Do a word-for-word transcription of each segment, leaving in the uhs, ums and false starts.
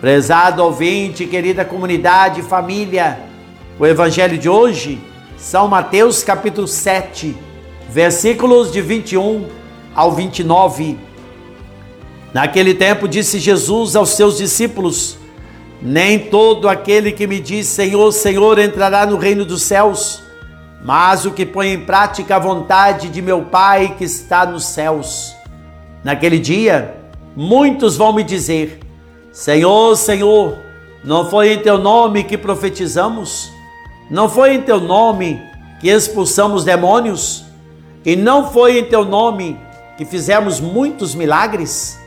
Prezado ouvinte, querida comunidade, família, o evangelho de hoje, São Mateus capítulo sete, versículos de vinte e um ao vinte e nove. Naquele tempo disse Jesus aos seus discípulos: nem todo aquele que me diz Senhor, Senhor entrará no reino dos céus, mas o que põe em prática a vontade de meu Pai que está nos céus. Naquele dia, muitos vão me dizer: Senhor, Senhor, não foi em teu nome que profetizamos? Não foi em teu nome que expulsamos demônios? E não foi em teu nome que fizemos muitos milagres?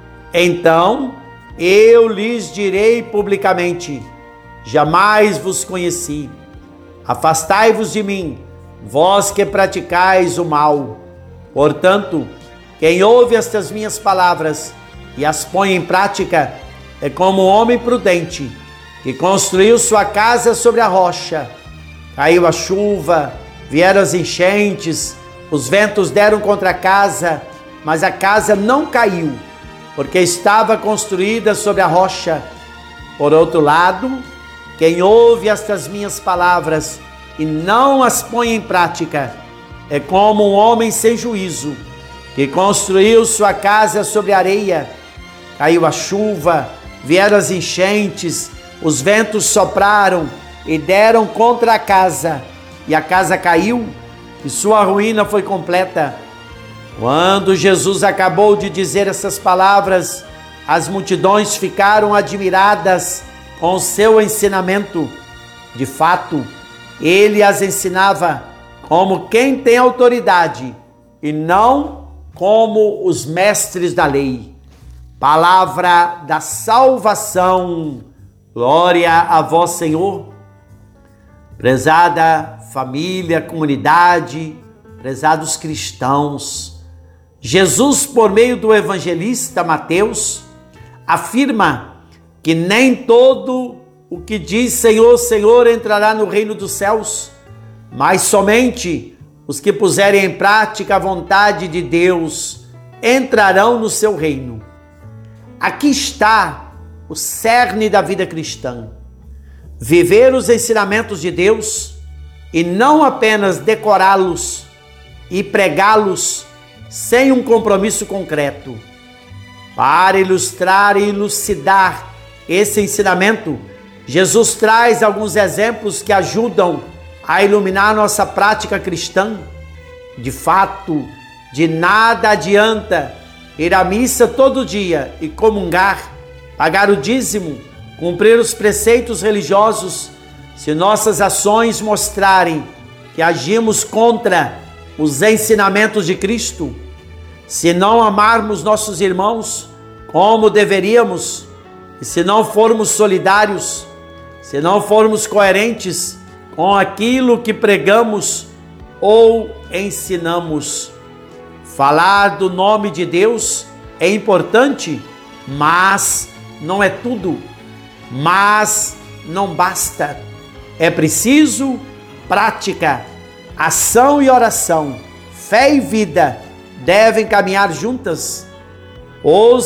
Então eu lhes direi publicamente: jamais vos conheci. Afastai-vos de mim, vós que praticais o mal. Portanto, quem ouve estas minhas palavras e as põe em prática é como um homem prudente que construiu sua casa sobre a rocha. Caiu a chuva, vieram as enchentes, os ventos deram contra a casa, mas a casa não caiu, porque estava construída sobre a rocha. Por outro lado, quem ouve estas minhas palavras e não as põe em prática é como um homem sem juízo que construiu sua casa sobre areia. Caiu a chuva, vieram as enchentes, os ventos sopraram e deram contra a casa, e a casa caiu, e sua ruína foi completa. Quando Jesus acabou de dizer essas palavras, as multidões ficaram admiradas com o seu ensinamento. De fato, ele as ensinava como quem tem autoridade e não como os mestres da lei. Palavra da salvação. Glória a vós, Senhor. Prezada família, comunidade, prezados cristãos, Jesus, por meio do evangelista Mateus, afirma que nem todo o que diz Senhor, Senhor entrará no reino dos céus, mas somente os que puserem em prática a vontade de Deus entrarão no seu reino. Aqui está o cerne da vida cristã: viver os ensinamentos de Deus e não apenas decorá-los e pregá-los sem um compromisso concreto. Para ilustrar e elucidar esse ensinamento, Jesus traz alguns exemplos que ajudam a iluminar nossa prática cristã. De fato, de nada adianta ir à missa todo dia e comungar, pagar o dízimo, cumprir os preceitos religiosos, se nossas ações mostrarem que agimos contra os ensinamentos de Cristo. Se não amarmos nossos irmãos como deveríamos, e se não formos solidários, se não formos coerentes com aquilo que pregamos ou ensinamos. Falar do nome de Deus é importante, mas não é tudo. Mas não basta. É preciso prática, ação e oração. Fé e vida devem caminhar juntas. Os